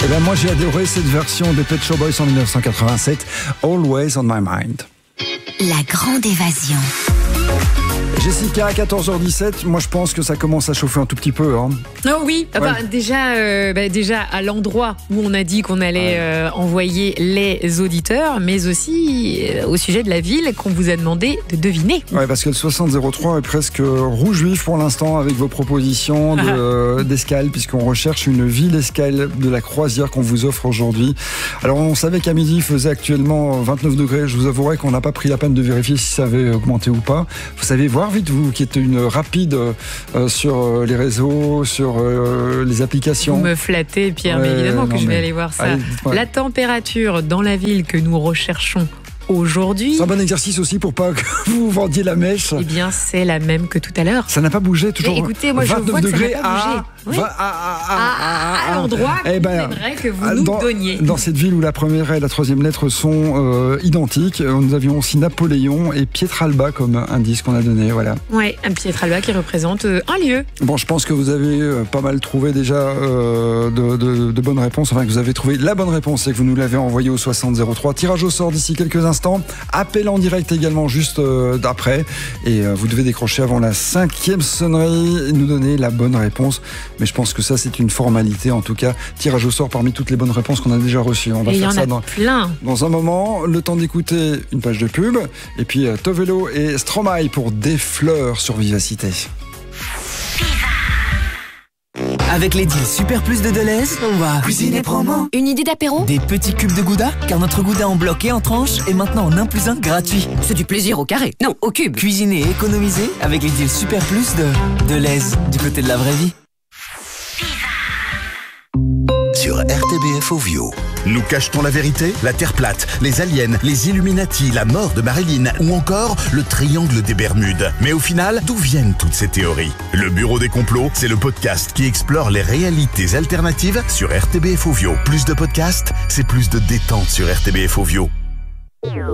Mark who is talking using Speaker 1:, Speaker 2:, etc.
Speaker 1: Et ben moi j'ai adoré cette version des Pet Shop Boys en 1987, Always on My Mind.
Speaker 2: La grande évasion.
Speaker 1: Jessica, à 14h17, moi je pense que ça commence à chauffer un tout petit peu. Hein.
Speaker 3: Oh oui, déjà à l'endroit où on a dit qu'on allait envoyer les auditeurs, mais aussi au sujet de la ville qu'on vous a demandé de deviner.
Speaker 1: Ouais, parce que le 6003 est presque rouge vif pour l'instant avec vos propositions d'escale, puisqu'on recherche une ville escale de la croisière qu'on vous offre aujourd'hui. Alors on savait qu'à midi il faisait actuellement 29 degrés. Je vous avouerai qu'on n'a pas pris la peine de vérifier si ça avait augmenté ou pas. Vous savez voir vite, vous qui êtes une rapide sur les réseaux, sur les applications.
Speaker 3: Vous me flattez, Pierre, mais évidemment que je vais aller voir ça.
Speaker 1: Allez,
Speaker 3: la température dans la ville que nous recherchons aujourd'hui.
Speaker 1: C'est un bon exercice aussi pour pas que vous vendiez la mèche.
Speaker 3: Eh bien, c'est la même que tout à l'heure.
Speaker 1: Ça n'a pas bougé, toujours.
Speaker 3: Mais écoutez, moi je vois que ça n'a pas bougé. Oui. À l'endroit que j'aimerais que vous nous donniez.
Speaker 1: Dans cette ville où la première et la troisième lettre sont identiques, nous avions aussi Napoléon et Pietralba comme indice qu'on a donné. Voilà.
Speaker 3: Ouais, un Pietralba qui représente un lieu.
Speaker 1: Bon, je pense que vous avez pas mal trouvé déjà de bonnes réponses. Enfin, que vous avez trouvé la bonne réponse et que vous nous l'avez envoyé au 6003. Tirage au sort d'ici quelques instants. Appel en direct également juste d'après. Et vous devez décrocher avant la 5e sonnerie et nous donner la bonne réponse. Mais je pense que ça, c'est une formalité. En tout cas, tirage au sort parmi toutes les bonnes réponses qu'on a déjà reçues. On va faire ça dans un moment. Le temps d'écouter une page de pub. Et puis Tovelo et Stromae pour Des fleurs sur Vivacité.
Speaker 4: Avec les deals Super Plus de Deleuze, on va cuisiner promo.
Speaker 2: Une idée d'apéro?
Speaker 4: Des petits cubes de gouda, car notre gouda en bloc et en tranche est maintenant en 1 + 1 gratuit.
Speaker 2: C'est du plaisir au carré, non, au cube.
Speaker 4: Cuisiner et économiser avec les deals Super Plus de Deleuze, du côté de la vraie vie.
Speaker 5: Sur RTBF Ovio. Nous cache-t-on la vérité? La Terre plate, les aliens, les Illuminati, la mort de Marilyn ou encore le triangle des Bermudes. Mais au final, d'où viennent toutes ces théories? Le Bureau des complots, c'est le podcast qui explore les réalités alternatives sur RTBF Ovio. Plus de podcasts, c'est plus de détente sur RTBF Ovio.